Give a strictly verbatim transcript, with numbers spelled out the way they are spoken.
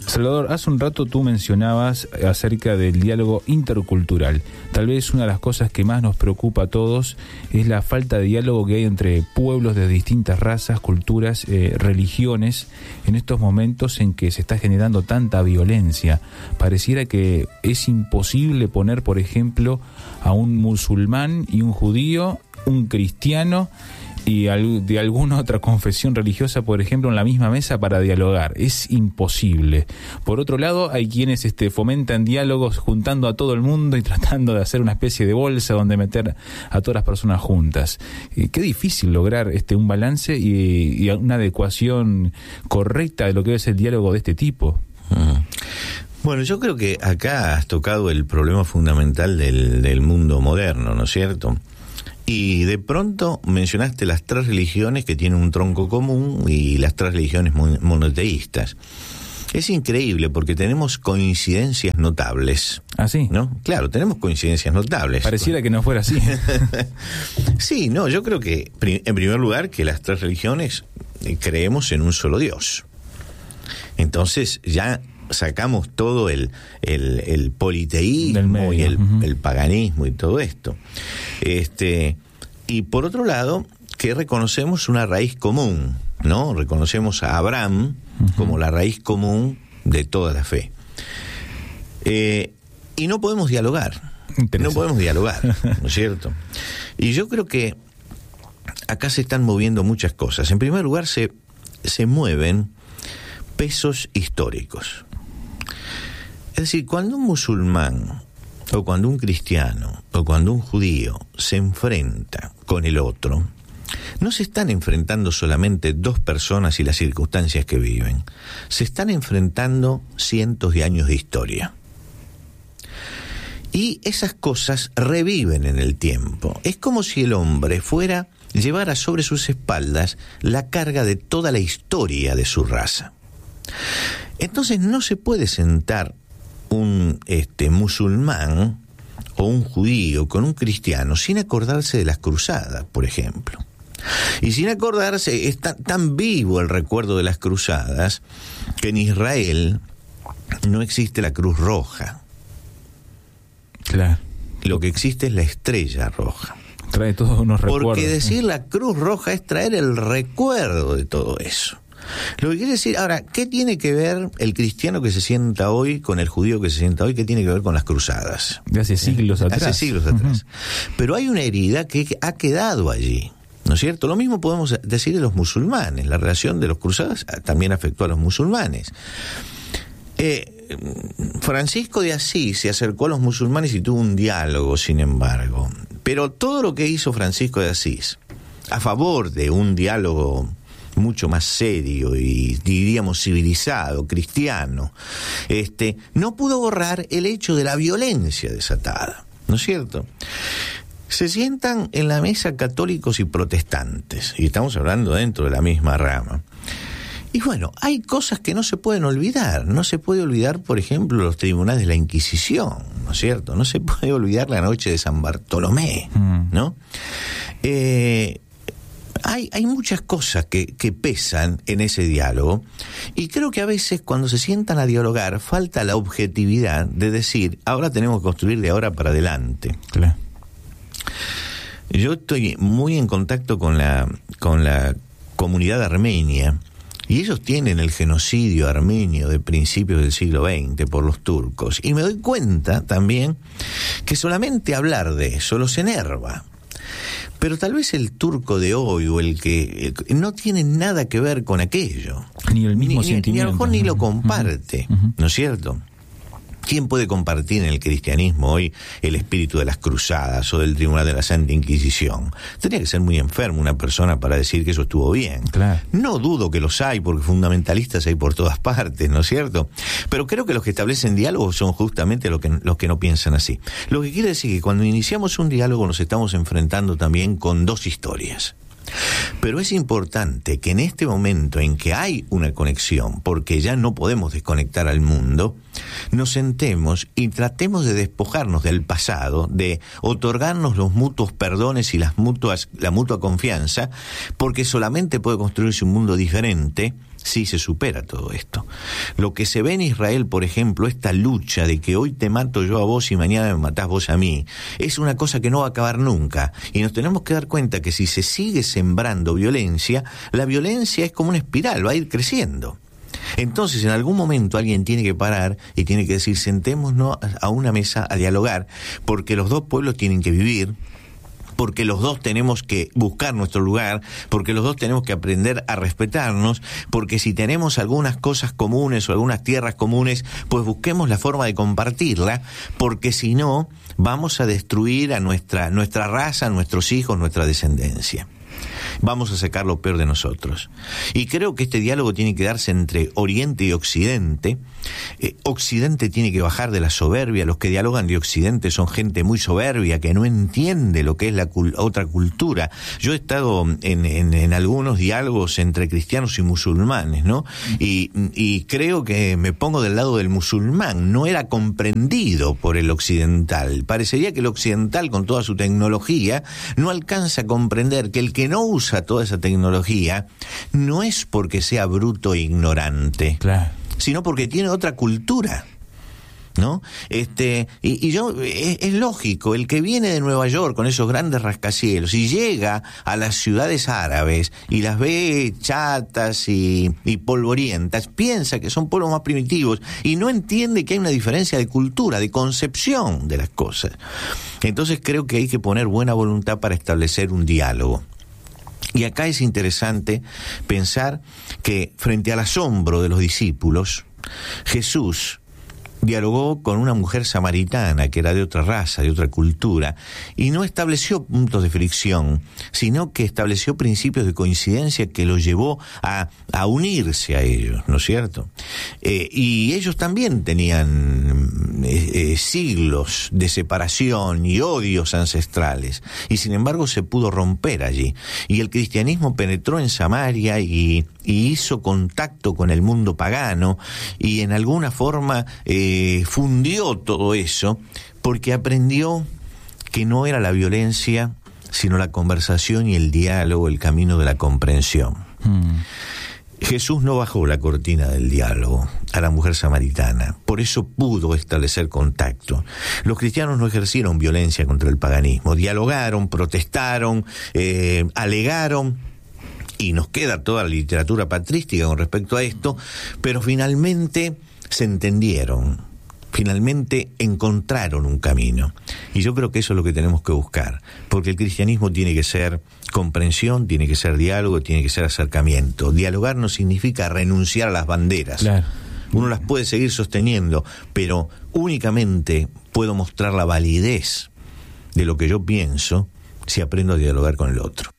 Salvador, hace un rato tú mencionabas acerca del diálogo intercultural. Tal vez una de las cosas que más nos preocupa a todos es la falta de diálogo que hay entre pueblos de distintas razas, culturas, eh, religiones, en estos momentos en que se está generando tanta violencia. Pareciera que es imposible poner, por ejemplo, a un musulmán y un judío, un cristiano y de alguna otra confesión religiosa, por ejemplo, en la misma mesa para dialogar. Es imposible. Por otro lado, hay quienes este, fomentan diálogos juntando a todo el mundo y tratando de hacer una especie de bolsa donde meter a todas las personas juntas. Eh, qué difícil lograr este un balance y, y una adecuación correcta de lo que es el diálogo de este tipo. Uh-huh. Bueno, yo creo que acá has tocado el problema fundamental del, del mundo moderno, ¿no es cierto? Y de pronto mencionaste las tres religiones que tienen un tronco común y las tres religiones monoteístas. Es increíble porque tenemos coincidencias notables. ¿Ah, sí? ¿No? Claro, tenemos coincidencias notables. Pareciera que no fuera así. Sí, no, yo creo que, en primer lugar, que las tres religiones creemos en un solo Dios. Entonces ya sacamos todo el, el, el politeísmo y el, uh-huh. el paganismo y todo esto. Este, y por otro lado, que reconocemos una raíz común, ¿no? Reconocemos a Abraham uh-huh. como la raíz común de toda la fe. Eh, y no podemos dialogar. No podemos dialogar, ¿no es cierto? Y yo creo que acá se están moviendo muchas cosas. En primer lugar, se, se mueven pesos históricos. Es decir, cuando un musulmán, o cuando un cristiano, o cuando un judío se enfrenta con el otro, no se están enfrentando solamente dos personas y las circunstancias que viven, se están enfrentando cientos de años de historia. Y esas cosas reviven en el tiempo. Es como si el hombre fuera, llevara sobre sus espaldas la carga de toda la historia de su raza. Entonces no se puede sentar un este, musulmán o un judío con un cristiano sin acordarse de las cruzadas, por ejemplo. Y sin acordarse, es tan, tan vivo el recuerdo de las cruzadas que en Israel no existe la Cruz Roja. Claro. Lo que existe es la Estrella Roja. Trae todos unos recuerdos. Porque decir la Cruz Roja es traer el recuerdo de todo eso. Lo que quiere decir, ahora, ¿qué tiene que ver el cristiano que se sienta hoy con el judío que se sienta hoy? ¿Qué tiene que ver con las cruzadas? De hace siglos ¿Eh? atrás. Hace siglos uh-huh. atrás. Pero hay una herida que ha quedado allí, ¿no es cierto? Lo mismo podemos decir de los musulmanes. La relación de los cruzados también afectó a los musulmanes. Eh, Francisco de Asís se acercó a los musulmanes y tuvo un diálogo, sin embargo. Pero todo lo que hizo Francisco de Asís a favor de un diálogo mucho más serio y diríamos civilizado, cristiano, este, no pudo borrar el hecho de la violencia desatada, ¿no es cierto? Se sientan en la mesa católicos y protestantes, y estamos hablando dentro de la misma rama. Y bueno, hay cosas que no se pueden olvidar. No se puede olvidar, por ejemplo, los tribunales de la Inquisición, ¿no es cierto? No se puede olvidar la noche de San Bartolomé, ¿no? Eh... Hay, hay muchas cosas que, que pesan en ese diálogo y creo que a veces cuando se sientan a dialogar falta la objetividad de decir, ahora tenemos que construir de ahora para adelante. Claro. Yo estoy muy en contacto con la, con la comunidad armenia y ellos tienen el genocidio armenio de principios del siglo veinte por los turcos y me doy cuenta también que solamente hablar de eso los enerva. Pero tal vez el turco de hoy o el que eh, no tiene nada que ver con aquello. Ni el mismo ni, sentimiento. Ni a lo mejor ni lo comparte, uh-huh. ¿no es cierto? ¿Quién puede compartir en el cristianismo hoy el espíritu de las cruzadas o del tribunal de la Santa Inquisición? Tendría que ser muy enfermo una persona para decir que eso estuvo bien. Claro. No dudo que los hay, porque fundamentalistas hay por todas partes, ¿no es cierto? Pero creo que los que establecen diálogos son justamente los que, los que no piensan así. Lo que quiere decir que cuando iniciamos un diálogo nos estamos enfrentando también con dos historias. Pero es importante que en este momento en que hay una conexión, porque ya no podemos desconectar al mundo, nos sentemos y tratemos de despojarnos del pasado, de otorgarnos los mutuos perdones y las mutuas, la mutua confianza, porque solamente puede construirse un mundo diferente sí se supera todo esto. Lo que se ve en Israel, por ejemplo, esta lucha de que hoy te mato yo a vos y mañana me matás vos a mí, es una cosa que no va a acabar nunca. Y nos tenemos que dar cuenta que si se sigue sembrando violencia, la violencia es como una espiral, va a ir creciendo. Entonces, en algún momento alguien tiene que parar y tiene que decir, sentémonos a una mesa a dialogar, porque los dos pueblos tienen que vivir, porque los dos tenemos que buscar nuestro lugar, porque los dos tenemos que aprender a respetarnos, porque si tenemos algunas cosas comunes o algunas tierras comunes, pues busquemos la forma de compartirla, porque si no, vamos a destruir a nuestra, nuestra raza, a nuestros hijos, nuestra descendencia. Vamos a sacar lo peor de nosotros. Y creo que este diálogo tiene que darse entre Oriente y Occidente. Eh, Occidente tiene que bajar de la soberbia. Los que dialogan de Occidente son gente muy soberbia, que no entiende lo que es la cul- otra cultura. Yo he estado en, en, en algunos diálogos entre cristianos y musulmanes, ¿no? Y, y creo que me pongo del lado del musulmán. No era comprendido por el occidental. Parecería que el occidental, con toda su tecnología, no alcanza a comprender que el que no usa toda esa tecnología no es porque sea bruto e ignorante, claro, sino porque tiene otra cultura, ¿no? Este, y, y yo, es, es lógico, el que viene de Nueva York con esos grandes rascacielos y llega a las ciudades árabes y las ve chatas y, y polvorientas, piensa que son pueblos más primitivos y no entiende que hay una diferencia de cultura, de concepción de las cosas. Entonces creo que hay que poner buena voluntad para establecer un diálogo. Y acá es interesante pensar que frente al asombro de los discípulos, Jesús dialogó con una mujer samaritana que era de otra raza, de otra cultura, y no estableció puntos de fricción, sino que estableció principios de coincidencia que los llevó a, a unirse a ellos, ¿no es cierto? Eh, y ellos también tenían eh, eh, siglos de separación y odios ancestrales, y sin embargo se pudo romper allí. Y el cristianismo penetró en Samaria y, y hizo contacto con el mundo pagano, y en alguna forma eh, Eh, fundió todo eso porque aprendió que no era la violencia, sino la conversación y el diálogo, el camino de la comprensión. Mm. Jesús no bajó la cortina del diálogo a la mujer samaritana, por eso pudo establecer contacto. Los cristianos no ejercieron violencia contra el paganismo, dialogaron, protestaron, eh, alegaron, y nos queda toda la literatura patrística con respecto a esto, pero finalmente se entendieron, finalmente encontraron un camino. Y yo creo que eso es lo que tenemos que buscar, porque el cristianismo tiene que ser comprensión, tiene que ser diálogo, tiene que ser acercamiento. Dialogar no significa renunciar a las banderas. Claro. Uno las puede seguir sosteniendo, pero únicamente puedo mostrar la validez de lo que yo pienso si aprendo a dialogar con el otro.